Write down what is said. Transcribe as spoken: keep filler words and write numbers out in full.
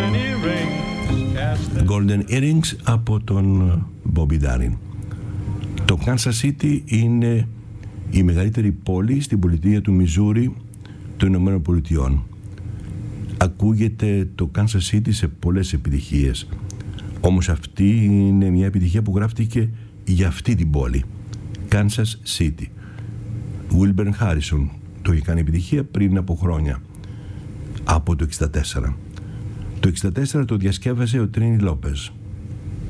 Golden Earrings από τον Bobby Darin. Το Kansas City είναι η μεγαλύτερη πόλη στην πολιτεία του Μιζούρι των Ηνωμένων Πολιτειών. Ακούγεται το Kansas City σε πολλές επιτυχίες, όμως αυτή είναι μια επιτυχία που γράφτηκε για αυτή την πόλη, Kansas City. Wilburn Harrison το είχε κάνει επιτυχία πριν από χρόνια, από το εξήντα τέσσερα. Το εξήντα τέσσερα το διασκεύασε ο Τρίνι Λόπεζ.